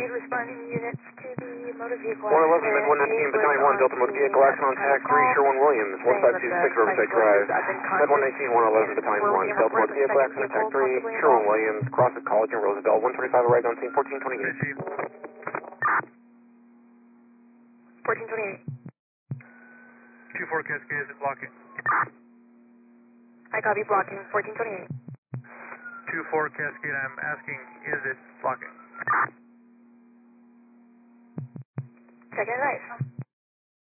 Cascade responding units to the motor vehicle. 111, Mid 119, Battalion 1, Delta Motor Vehicle, action on tag 3, Sherwin Williams, 1526 Riverside Drive. Med 119, 111, Battalion 1, Delta Motor Vehicle, action on tag 3, Sherwin Williams, cross at College and Roosevelt, 125 arrived on scene, 1428. 1428. 2-4 Cascade, is it blocking? I copy blocking, 1428. 2-4 Cascade, I'm asking, is it blocking? Second advice.